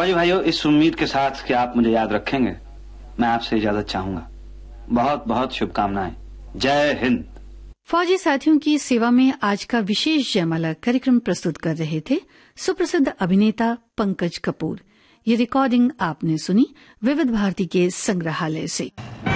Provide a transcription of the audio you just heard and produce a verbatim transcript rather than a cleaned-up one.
फौजी भाइयों, इस उम्मीद के साथ कि आप मुझे याद रखेंगे, मैं आपसे इजाजत चाहूंगा। बहुत बहुत शुभकामनाएं। जय हिंद। फौजी साथियों की सेवा में आज का विशेष जयमाला कार्यक्रम प्रस्तुत कर रहे थे सुप्रसिद्ध अभिनेता पंकज कपूर। ये रिकॉर्डिंग आपने सुनी विविध भारती के संग्रहालय से।